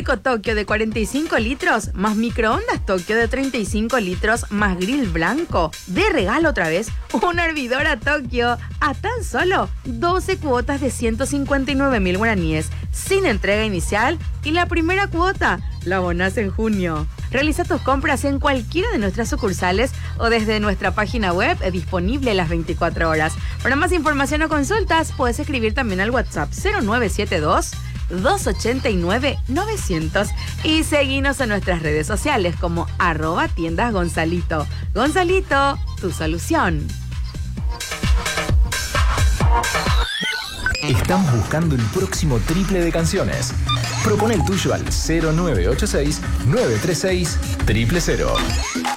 frigorífico Tokio de 45 litros más microondas Tokio de 35 litros más grill blanco. De regalo otra vez, una hervidora Tokio a tan solo 12 cuotas de 159.000 guaraníes, sin entrega inicial, y la primera cuota la abonás en junio. Realiza tus compras en cualquiera de nuestras sucursales o desde nuestra página web, disponible las 24 horas. Para más información o consultas, puedes escribir también al WhatsApp 0972 289 900 y seguinos en nuestras redes sociales como @tiendas Gonzalito. Gonzalito, tu solución. Estamos buscando el próximo triple de canciones. Propone el tuyo al 0986 936 000.